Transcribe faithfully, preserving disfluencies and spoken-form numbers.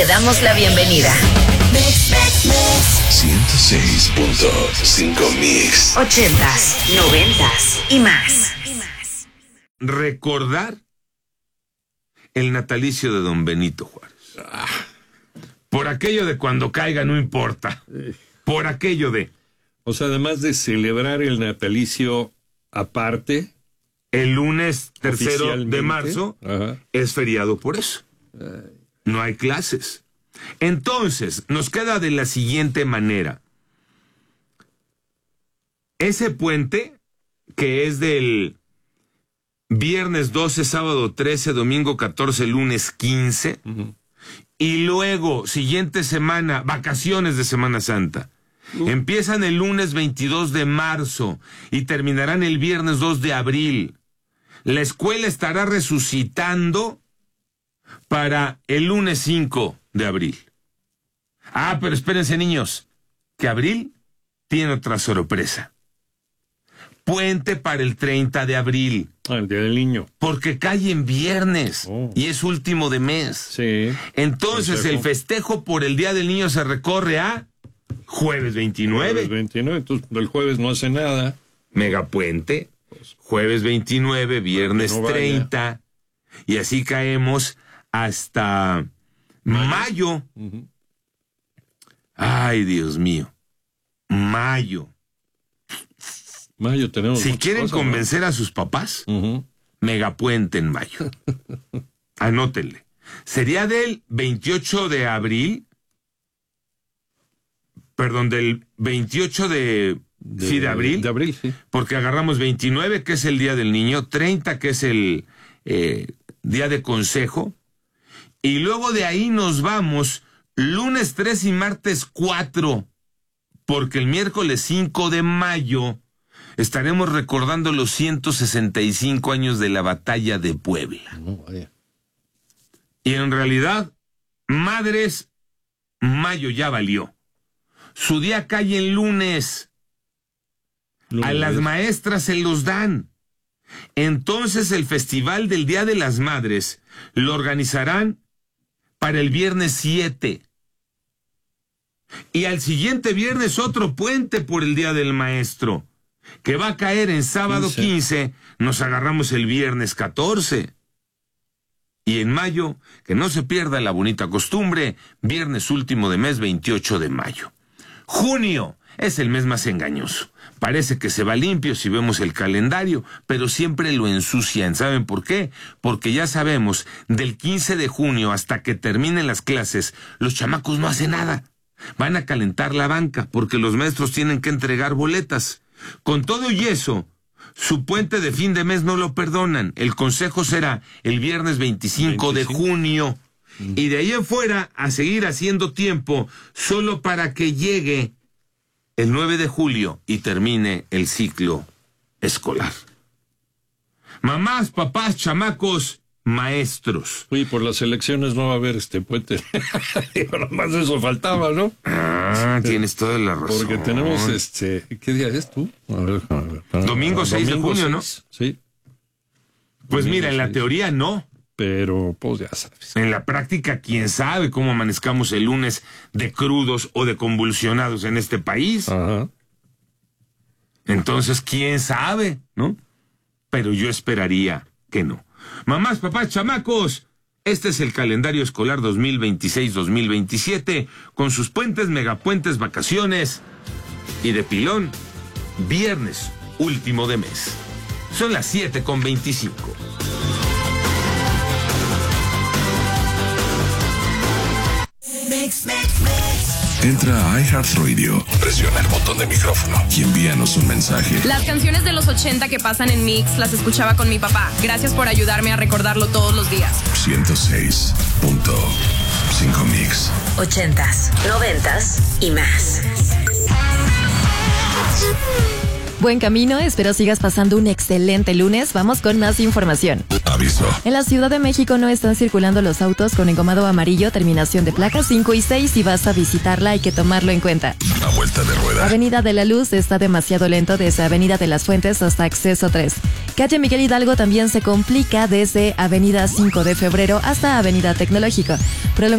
Te damos la bienvenida. ciento seis punto cinco Mix. Ochentas, noventas y más. Recordar el natalicio de don Benito Juárez. Ah, por aquello de cuando caiga no importa. Por aquello de... O sea, además de celebrar el natalicio aparte... El lunes tercero de marzo Ajá. es feriado por eso. No hay clases. Entonces, nos queda de la siguiente manera. Ese puente, que es del viernes doce, sábado trece, domingo catorce, lunes quince, uh-huh. y luego, siguiente semana, vacaciones de Semana Santa. Uh-huh. Empiezan el lunes veintidós de marzo y terminarán el viernes dos de abril. La escuela estará resucitando para el lunes cinco de abril. Ah, pero espérense, niños, que abril tiene otra sorpresa. Puente para el treinta de abril. Ah, el Día del Niño. Porque cae en viernes oh. y es último de mes. Sí. Entonces festejo. El festejo por el Día del Niño se recorre a jueves veintinueve. Jueves veintinueve, entonces el jueves no hace nada. Megapuente. Jueves veintinueve, viernes no treinta, y así caemos hasta mayo. mayo. Uh-huh. Ay, Dios mío. Mayo. Mayo tenemos. Si quieren cosas, convencer ¿no? a sus papás, uh-huh. megapuente en mayo. Anótenle. Sería del veintiocho de abril, perdón, del veintiocho de... De, sí, de abril. De abril, sí. Porque agarramos veintinueve, que es el Día del Niño, treinta, que es el eh, Día de Consejo, y luego de ahí nos vamos lunes tres y martes cuatro, porque el miércoles cinco de mayo estaremos recordando los ciento sesenta y cinco años de la Batalla de Puebla. No, vaya. Y en realidad, madres, mayo ya valió. Su día cae en lunes. A las maestras se los dan. Entonces el Festival del Día de las Madres lo organizarán para el viernes siete. Y al siguiente viernes otro puente por el Día del Maestro, que va a caer en sábado quince, nos agarramos el viernes catorce. Y en mayo, que no se pierda la bonita costumbre, viernes último de mes veintiocho de mayo. Junio es el mes más engañoso. Parece que se va limpio si vemos el calendario, pero siempre lo ensucian. ¿Saben por qué? Porque ya sabemos, del quince de junio hasta que terminen las clases, los chamacos no hacen nada. Van a calentar la banca, porque los maestros tienen que entregar boletas. Con todo y eso, su puente de fin de mes no lo perdonan. El consejo será el viernes veinticinco de junio. Y de ahí en fuera, a seguir haciendo tiempo, solo para que llegue el nueve de julio y termine el ciclo escolar. Mamás, papás, chamacos, maestros. Uy, por las elecciones no va a haber este puente. Pero más eso faltaba, ¿no? Ah, tienes toda la razón. Porque tenemos este... ¿Qué día es tú? A ver, a ver, Domingo seis de junio, ¿no? Sí. Pues Domingo mira, en la seis. teoría no. Pero, pues ya sabes. En la práctica, quién sabe cómo amanezcamos el lunes de crudos o de convulsionados en este país. Ajá. Entonces, quién sabe, ¿no? Pero yo esperaría que no. Mamás, papás, chamacos, este es el calendario escolar dos mil veintiséis dos mil veintisiete, con sus puentes, megapuentes, vacaciones y de pilón, viernes último de mes. Son las siete con veinticinco. Entra a iHeartRadio, presiona el botón de micrófono y envíanos un mensaje. Las canciones de los ochenta que pasan en Mix las escuchaba con mi papá. Gracias por ayudarme a recordarlo todos los días. ciento seis punto cinco Mix. Ochentas, noventas y más. Buen camino, espero sigas pasando un excelente lunes. Vamos con más información. Aviso. En la Ciudad de México no están circulando los autos con engomado amarillo, terminación de placas cinco y seis. Si vas a visitarla, hay que tomarlo en cuenta. A vuelta de rueda. Avenida de la Luz está demasiado lento desde Avenida de las Fuentes hasta Acceso tres. Calle Miguel Hidalgo también se complica desde Avenida cinco de Febrero hasta Avenida Tecnológico.